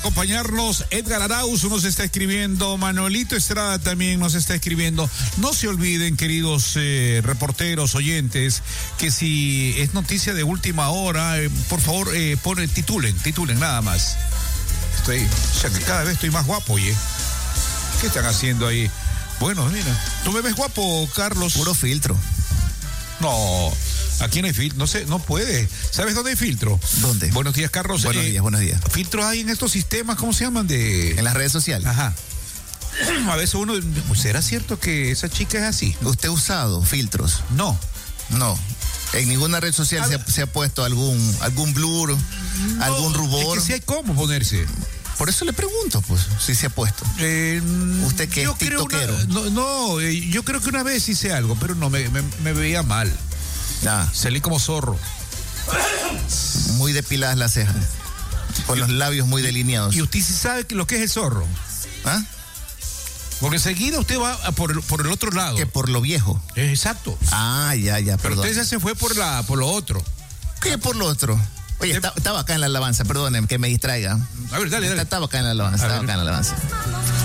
Acompañarnos, Edgar Arauz nos está escribiendo, Manuelito Estrada también nos está escribiendo. No se olviden, queridos reporteros, oyentes, que si es noticia de última hora, por favor, titulen nada más. O sea que cada vez estoy más guapo, oye. ¿Qué están haciendo ahí? Bueno, mira, ¿tú me ves guapo, Carlos? Puro filtro. No, aquí no hay filtro, no sé, no puede. ¿Sabes dónde hay filtro? ¿Dónde? Buenos días, Carlos. Buenos días. Filtros hay en estos sistemas, ¿cómo se llaman? En las redes sociales. Ajá. A veces uno, ¿será cierto que esa chica es así? ¿Usted ha usado filtros? No. En ninguna red social se ha puesto algún blur, algún rubor. Es que sí hay cómo ponerse. Por eso le pregunto, pues, si se ha puesto. ¿Usted qué es tiktokero? Yo creo que una vez hice algo, pero no, me veía mal. Salí como zorro. Muy depiladas las cejas. Con los labios muy delineados. ¿Y usted sí sabe lo que es el zorro? ¿Ah? Porque enseguida usted va por el otro lado. Que por lo viejo. Exacto. Ya, pero perdón. Pero usted ya se fue por lo otro. ¿Qué por lo otro? Oye, estaba acá en la alabanza, perdónenme que me distraiga. A ver, dale. Estaba acá en la alabanza,